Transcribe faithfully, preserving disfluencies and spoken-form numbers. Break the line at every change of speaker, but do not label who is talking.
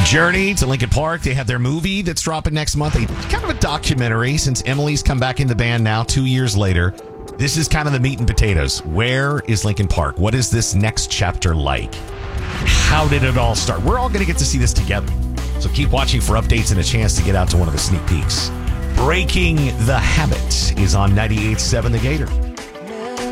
Journey to Lincoln Park. They have their movie that's dropping next month. A, kind of a documentary since Emily's come back in the band now two years later. This is kind of the meat and potatoes. Where is Lincoln Park? What is this next chapter like? How did it all start? We're all going to get to see this together. So keep watching for updates and a chance to get out to one of the sneak peeks. Breaking the Habit is on ninety-eight point seven The Gator.